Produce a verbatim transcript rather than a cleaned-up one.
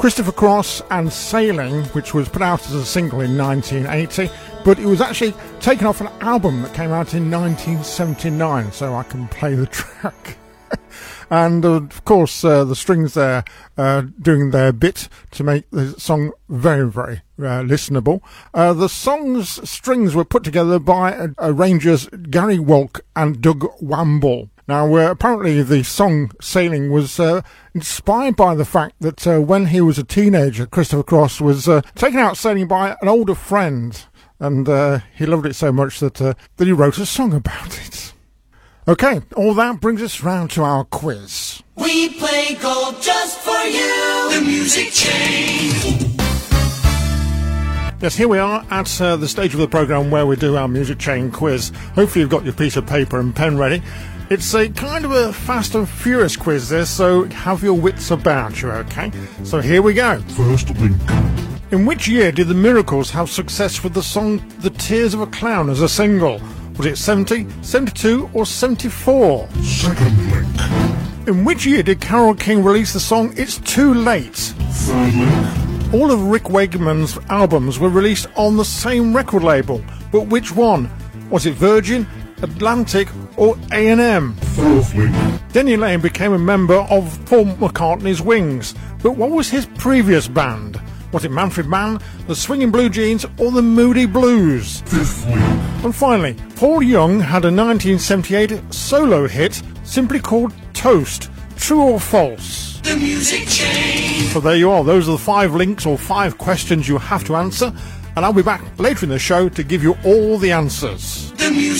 Christopher Cross and Sailing, which was put out as a single in nineteen eighty, but it was actually taken off an album that came out in nineteen seventy-nine, so I can play the track. And, uh, of course, uh, the strings there uh, doing their bit to make the song very, very uh, listenable. Uh, the song's strings were put together by uh, arrangers Gary Wolk and Doug Wamble. Now, uh, apparently the song Sailing was uh, inspired by the fact that uh, when he was a teenager, Christopher Cross was uh, taken out sailing by an older friend, and uh, he loved it so much that, uh, that he wrote a song about it. Okay, all that brings us round to our quiz. We play golf just for you, the Music Chain. Yes, here we are at uh, the stage of the programme where we do our Music Chain quiz. Hopefully you've got your piece of paper and pen ready. It's a kind of a fast and furious quiz this, so have your wits about you, okay? So here we go. First link. In which year did the Miracles have success with the song The Tears of a Clown as a single? Was it seventy, seventy-two or seventy-four? Second link. In which year did Carole King release the song It's Too Late? Third link. All of Rick Wakeman's albums were released on the same record label, but which one? Was it Virgin, Atlantic or A and M? Fourth link. Denny Laine became a member of Paul McCartney's Wings, but what was his previous band? Was it Manfred Mann, the Swinging Blue Jeans or the Moody Blues? Fifth link. And finally, Paul Young had a nineteen seventy-eight solo hit simply called Toast. True or false? The Music Chain. So there you are. Those are the five links or five questions you have to answer. And I'll be back later in the show to give you all the answers. The Music